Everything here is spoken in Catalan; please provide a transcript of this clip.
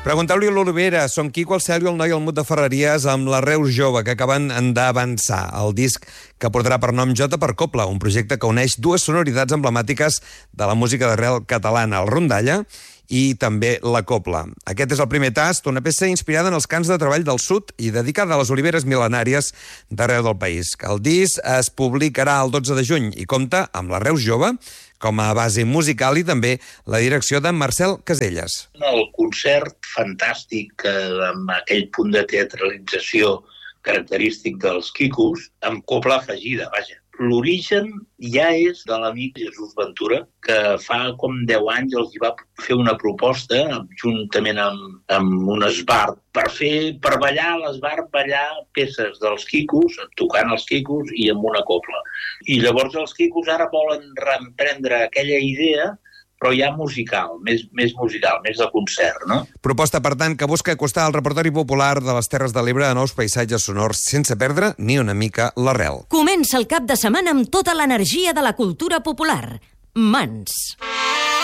Pregunteu-li a l'Olivera, Son Quico, el Cèlio, el Noi, el Mut de Ferreries amb la Reus Jove, que acaben d'avançar. El disc que portarà per nom J per Copla, un projecte que uneix dues sonoritats emblemàtiques de la música d'arrel catalana, el rondalla i també la copla. Aquest és el primer tast, una peça inspirada en els cants de treball del sud i dedicada a les oliveres mil·lenàries d'arreu del país. El disc es publicarà el 12 de juny i compta amb la Reus Jove com a base musical i també la direcció de Marcel Caselles. El concert fantàstic amb aquell punt de teatralització característic dels Quicos, amb copla afegida, vaja. L'origen ja és de l'amic Jesús Ventura, que fa com 10 anys els hi va fer una proposta, juntament amb un esbart, per ballar a l'esbart, ballar peces dels Quicos, tocant els Quicos i amb una copla. I llavors els Quicos ara volen reemprendre aquella idea, però ja musical, més musical, més de concert, no? Proposta, per tant, que busca acostar el repertori popular de les Terres de l'Ebre a nous paisatges sonors sense perdre ni una mica l'arrel. Comença el cap de setmana amb tota l'energia de la cultura popular. Mans.